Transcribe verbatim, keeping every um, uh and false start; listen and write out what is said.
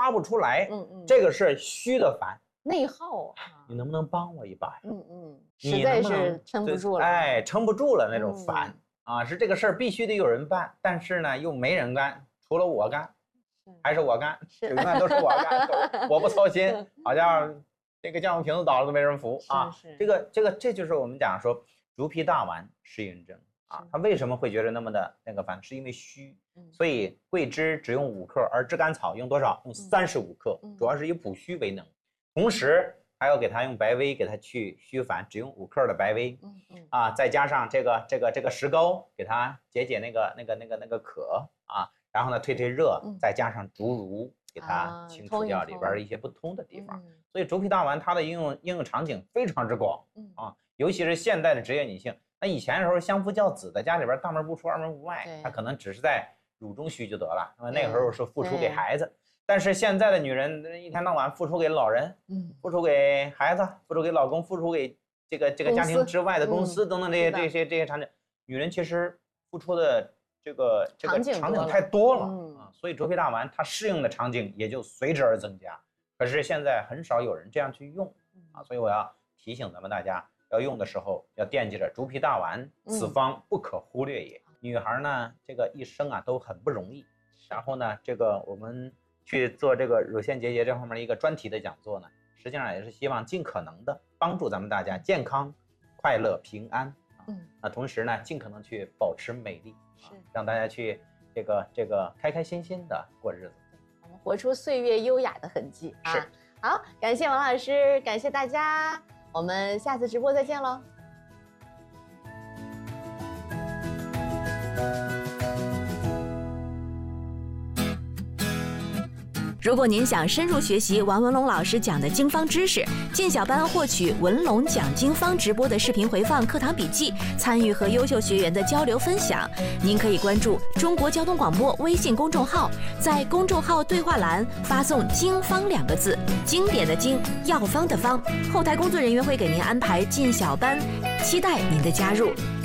发不出来， 嗯嗯， 这个是虚的烦， 内耗啊。 你能不能帮我一把呀？ 嗯嗯，实在是撑不住了， 哎，撑不住了那种烦、 嗯、 啊，是这个事儿必须得有人办，但是呢又没人干，除了我干，还是我干，永远都是我干，我不操心，好像这个酱油瓶子倒了都没人扶啊。这个这个这就是我们讲说竹皮大丸适应症啊，他为什么会觉得那么的那个烦，是因为虚，所以桂枝只用五克，而炙甘草用多少？用三十五克，主要是以补虚为能，同时还要给他用白威给他去虚烦，只用五克的白威，啊，再加上这个这个这个石膏给他解解那个那个那个那个渴啊，然后呢退退热，再加上竹茹给它清除掉里边一些不通的地方。所以竹皮大丸它的应用应用场景非常之广啊，尤其是现代的职业女性。那以前的时候相夫教子，在家里边大门不出二门不外，她可能只是在乳中虚就得了，那么那个时候是付出给孩子。但是现在的女人一天到晚付出给老人，嗯，付出给孩子，付出给老公，付出给这个这个家庭之外的公司等等这些、嗯、这些这些场景，女人其实付出的这个这个场景太多了、嗯、啊，所以竹皮大丸它适应的场景也就随之而增加。可是现在很少有人这样去用啊，所以我要提醒咱们大家，要用的时候要惦记着竹皮大丸，此方不可忽略也。嗯、女孩呢，这个一生啊都很不容易，然后呢，这个我们去做这个乳腺结节这方面的一个专题的讲座呢，实际上也是希望尽可能的帮助咱们大家健康、快乐、平安啊。嗯，那同时呢，尽可能去保持美丽，是、啊、让大家去这个这个开开心心的过日子， 我们活出岁月优雅的痕迹啊。 是， 好，感谢王老师，感谢大家，我们下次直播再见喽。 如果您想深入学习王文龙老师讲的经方知识，进小班获取文龙讲经方直播的视频回放、课堂笔记，参与和优秀学员的交流分享，您可以关注中国交通广播微信公众号，在公众号对话栏发送“经方”两个字，经典的经，药方的方，后台工作人员会给您安排进小班，期待您的加入。